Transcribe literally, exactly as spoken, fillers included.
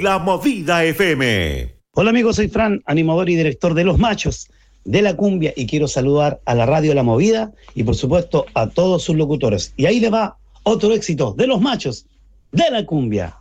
La Movida F M. Hola amigos, soy Fran, animador y director de Los Machos de la Cumbia, y quiero saludar a la radio La Movida y por supuesto a todos sus locutores. Y ahí le va otro éxito de Los Machos de la Cumbia.